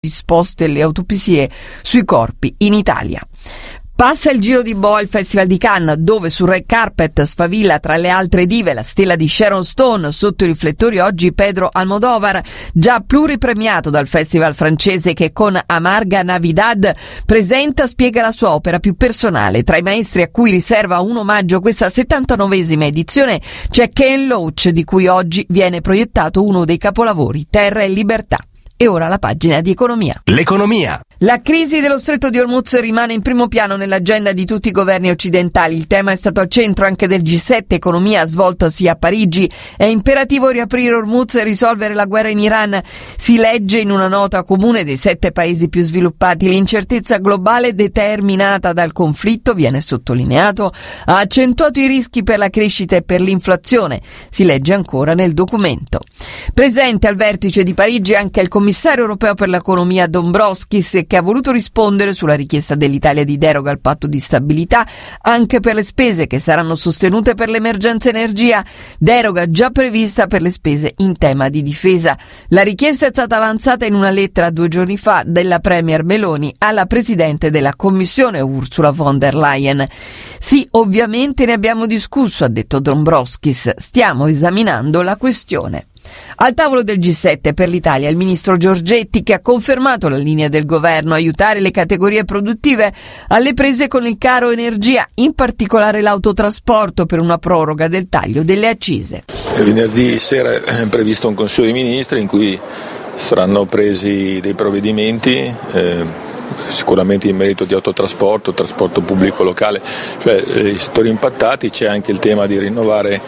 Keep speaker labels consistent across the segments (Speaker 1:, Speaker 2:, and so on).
Speaker 1: disposte le autopsie sui corpi in Italia. Passa il giro di boa al Festival di Cannes, dove sul red carpet sfavilla tra le altre dive la stella di Sharon Stone, sotto i riflettori oggi Pedro Almodóvar, già pluripremiato dal festival francese che con Amarga Navidad spiega la sua opera più personale. Tra i maestri a cui riserva un omaggio questa 79esima edizione c'è Ken Loach, di cui oggi viene proiettato uno dei capolavori, Terra e Libertà. E ora la pagina di economia.
Speaker 2: L'economia.
Speaker 1: La crisi dello Stretto di Hormuz rimane in primo piano nell'agenda di tutti i governi occidentali. Il tema è stato al centro anche del G7 Economia svoltosi a Parigi. È imperativo riaprire Hormuz e risolvere la guerra in Iran. Si legge in una nota comune dei 7 paesi più sviluppati. L'incertezza globale determinata dal conflitto, viene sottolineato, ha accentuato i rischi per la crescita e per l'inflazione. Si legge ancora nel documento. Presente al vertice di Parigi anche il commissario europeo per l'economia Dombrovskis, che ha voluto rispondere sulla richiesta dell'Italia di deroga al patto di stabilità anche per le spese che saranno sostenute per l'emergenza energia, deroga già prevista per le spese in tema di difesa. La richiesta è stata avanzata in una lettera 2 giorni fa della Premier Meloni alla Presidente della Commissione Ursula von der Leyen. Sì, ovviamente ne abbiamo discusso, ha detto Dombrovskis, stiamo esaminando la questione. Al tavolo del G7 per l'Italia il ministro Giorgetti, che ha confermato la linea del governo, aiutare le categorie produttive alle prese con il caro energia, in particolare l'autotrasporto, per una proroga del taglio delle accise.
Speaker 3: Venerdì sera è previsto un Consiglio dei Ministri in cui saranno presi dei provvedimenti sicuramente in merito di autotrasporto, trasporto pubblico locale, cioè i settori impattati. C'è anche il tema di rinnovare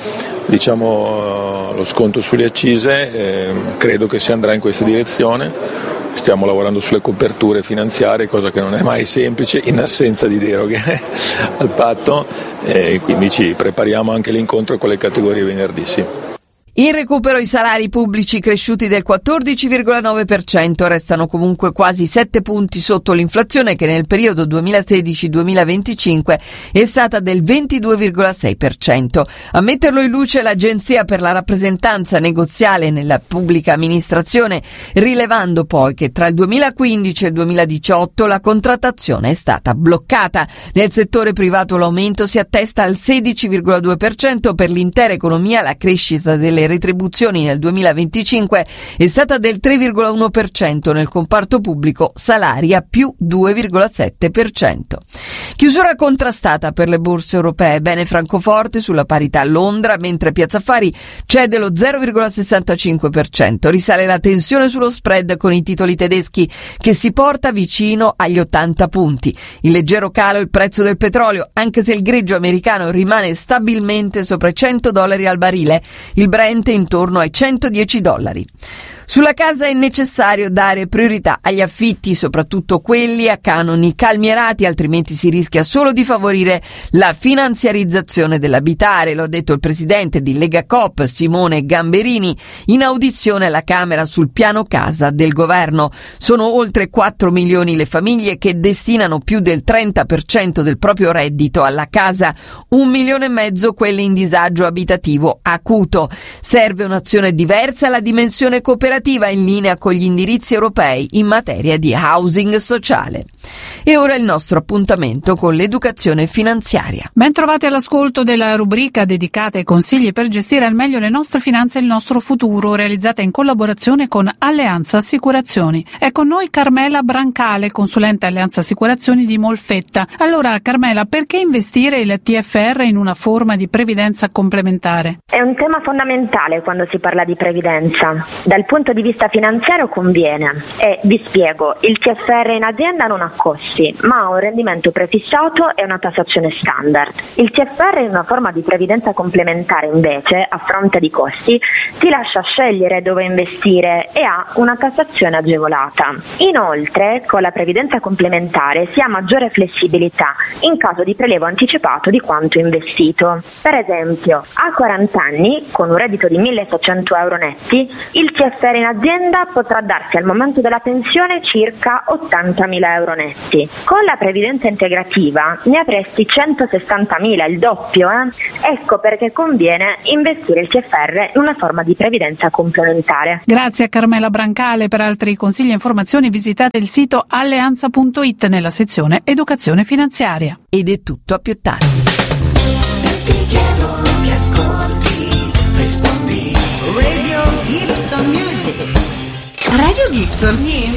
Speaker 3: lo sconto sulle accise, credo che si andrà in questa direzione. Stiamo lavorando sulle coperture finanziarie, cosa che non è mai semplice in assenza di deroghe al patto, e quindi ci prepariamo anche l'incontro con le categorie venerdì. Sì.
Speaker 1: In recupero i salari pubblici cresciuti del 14,9%, restano comunque quasi 7 punti sotto l'inflazione che nel periodo 2016-2025 è stata del 22,6%. A metterlo in luce l'Agenzia per la rappresentanza negoziale nella pubblica amministrazione, rilevando poi che tra il 2015 e il 2018 la contrattazione è stata bloccata. Nel settore privato l'aumento si attesta al 16,2%, per l'intera economia la crescita delle retribuzioni nel 2025 è stata del 3,1%, nel comparto pubblico salari a più 2,7%. Chiusura contrastata per le borse europee, bene Francoforte sulla parità a Londra, mentre Piazza Affari cede lo 0,65%, risale la tensione sullo spread con i titoli tedeschi che si porta vicino agli 80 punti. Il leggero calo il prezzo del petrolio, anche se il greggio americano rimane stabilmente sopra i $100 al barile. Il Brent intorno ai $110. Sulla casa è necessario dare priorità agli affitti, soprattutto quelli a canoni calmierati, altrimenti si rischia solo di favorire la finanziarizzazione dell'abitare, lo ha detto il presidente di Lega Coop Simone Gamberini in audizione alla Camera sul piano casa del governo. Sono oltre 4 milioni le famiglie che destinano più del 30% del proprio reddito alla casa, 1,5 milioni quelle in disagio abitativo acuto. Serve un'azione diversa alla dimensione cooperativa, in linea con gli indirizzi europei in materia di housing sociale. E ora il nostro appuntamento con l'educazione finanziaria.
Speaker 4: Ben trovati all'ascolto della rubrica dedicata ai consigli per gestire al meglio le nostre finanze e il nostro futuro, realizzata in collaborazione con Alleanza Assicurazioni. È con noi Carmela Brancale, consulente Alleanza Assicurazioni di Molfetta. Allora Carmela, perché investire il TFR in una forma di previdenza complementare?
Speaker 5: È un tema fondamentale quando si parla di previdenza. Dal punto di vista finanziario conviene, e vi spiego: il TFR in azienda non ha costi, ma ha un rendimento prefissato e una tassazione standard. Il TFR in una forma di previdenza complementare invece, a fronte di costi, ti lascia scegliere dove investire e ha una tassazione agevolata. Inoltre, con la previdenza complementare si ha maggiore flessibilità in caso di prelievo anticipato di quanto investito. Per esempio, a 40 anni, con un reddito di 1.600 euro netti, il TFR TFR in azienda potrà darsi al momento della pensione circa 80.000 euro netti. Con la previdenza integrativa ne avresti 160.000, il doppio. Ecco perché conviene investire il TFR in una forma di previdenza complementare.
Speaker 4: Grazie a Carmela Brancale. Per altri consigli e informazioni visitate il sito alleanza.it nella sezione Educazione finanziaria.
Speaker 1: Ed è tutto, a più tardi.
Speaker 2: Se ti chiedo che ascolti, rispondi Radio Gibson Music.
Speaker 1: Radio Gibson